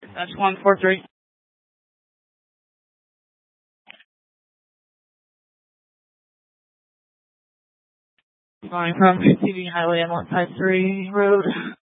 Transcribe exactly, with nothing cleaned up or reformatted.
That's one four three. Going from T V Highway and one five three Road.